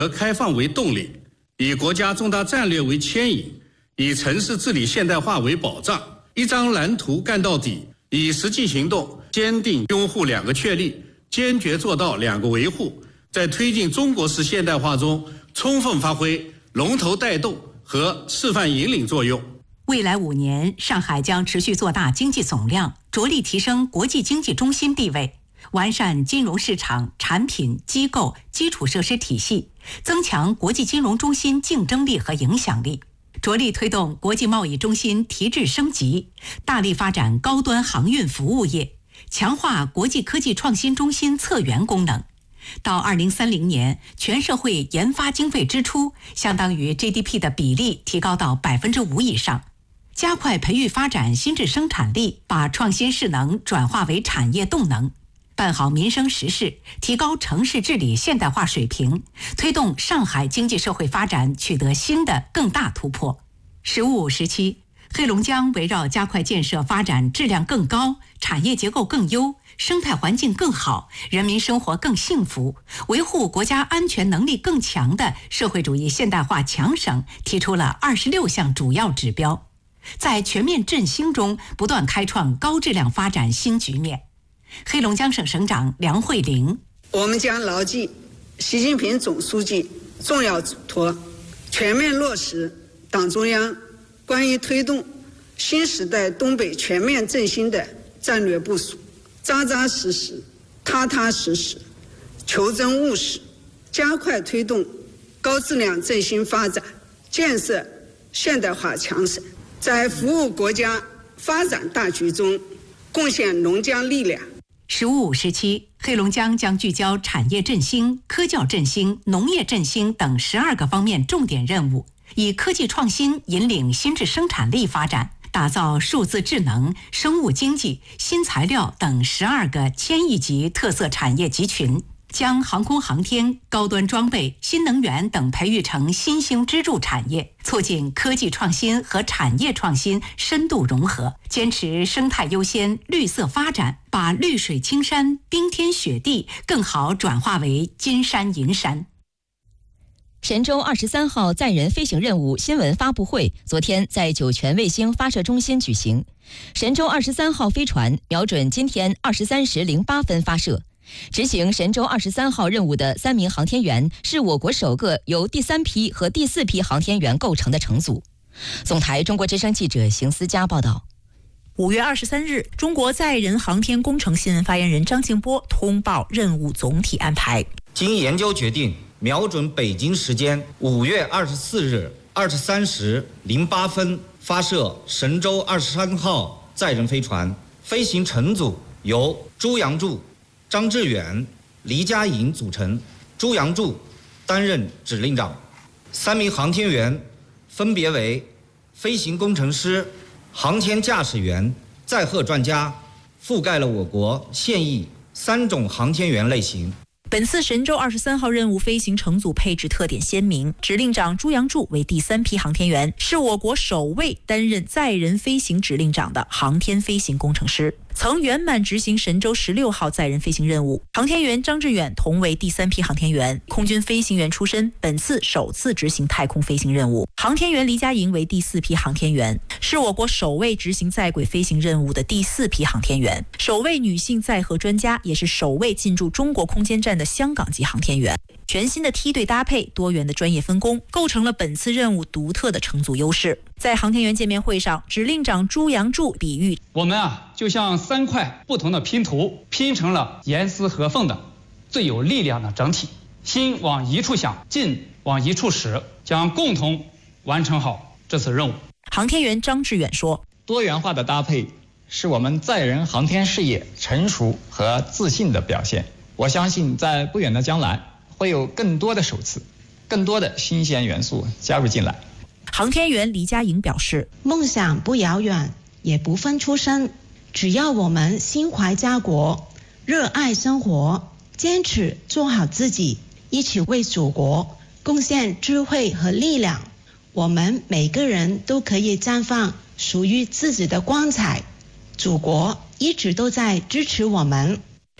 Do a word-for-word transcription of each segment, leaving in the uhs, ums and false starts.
和开放为动力，以国家重大战略为牵引，以城市治理现代化为保障，一张蓝图干到底，以实际行动坚定拥护两个确立，坚决做到两个维护，在推进中国式现代化中充分发挥龙头带动和示范引领作用。 未来五年，上海将持续做大经济总量，着力提升国际经济中心地位，完善金融市场、产品、机构、基础设施体系，增强国际金融中心竞争力和影响力，着力推动国际贸易中心提质升级，大力发展高端航运服务业，强化国际科技创新中心策源功能。到二零三零年，全社会研发经费支出相当于 G D P 的比例提高到百分之五以上。加快培育发展新质生产力，把创新势能转化为产业动能，办好民生实事，提高城市治理现代化水平，推动上海经济社会发展取得新的更大突破。十五时期，黑龙江围绕加快建设发展质量更高、产业结构更优、生态环境更好、人民生活更幸福、维护国家安全能力更强的社会主义现代化强省提出了二十六项主要指标，在全面振兴中不断开创高质量发展新局面。黑龙江省省长梁慧玲： 我们将牢记习近平总书记重要嘱托，全面落实党中央关于推动新时代东北全面振兴的战略部署，扎扎实实、踏踏实实、求真务实，加快推动高质量振兴发展，建设现代化强省，在服务国家发展大局中贡献龙江力量。 十五五时期，黑龙江将聚焦产业振兴、科教振兴、农业振兴等十二个方面重点任务，以科技创新引领新质生产力发展，打造数字智能、生物经济、新材料等十二个千亿级特色产业集群，将航空航天、高端装备、新能源等培育成新兴支柱产业，促进科技创新和产业创新深度融合，坚持生态优先、绿色发展，把绿水青山、冰天雪地更好转化为金山银山。 神舟二十三号载人飞行任务新闻发布会昨天在酒泉卫星发射中心举行。神舟二十三号飞船瞄准今天二十三时零八分发射。执行神舟二十三号任务的三名航天员是我国首个由第三批和第四批航天员构成的乘组。总台中国之声记者邢思佳报道。 五月二十三日，中国载人航天工程新闻发言人张静波通报任务总体安排。 经研究决定，瞄准北京时间五月二十四日二十三时零八分发射神舟二十三号载人飞船，飞行乘组由朱杨柱、张志远、黎佳颖组成。朱杨柱担任指令长，三名航天员分别为飞行工程师、航天驾驶员、载荷专家，覆盖了我国现役三种航天员类型。 本次神舟二十三号任务飞行乘组配置特点鲜明，指令长朱杨柱为第三批航天员，是我国首位担任载人飞行指令长的航天飞行工程师，曾圆满执行神舟十六号载人飞行任务。航天员张志远同为第三批航天员，空军飞行员出身，本次首次执行太空飞行任务。航天员黎佳颖为第四批航天员，是我国首位执行在轨飞行任务的第四批航天员，首位女性载荷专家，也是首位进驻中国空间站的香港籍航天员。全新的梯队搭配、多元的专业分工，构成了本次任务独特的乘组优势。在航天员见面会上，指令长朱杨柱比喻， 我们啊就像三块不同的拼图，拼成了严丝合缝的最有力量的整体，心往一处想，劲往一处使，将共同完成好这次任务。 航天员张志远说， 多元化的搭配是我们载人航天事业成熟和自信的表现。我相信在不远的将来会有更多的首次，更多的新鲜元素加入进来。 航天员黎佳颖表示， 梦想不遥远，也不分出身，只要我们心怀家国，热爱生活，坚持做好自己，一起为祖国贡献智慧和力量，我们每个人都可以绽放属于自己的光彩。祖国一直都在支持我们。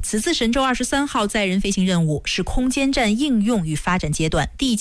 此次神舟二十三号载人飞行任务是空间站应用与发展阶段第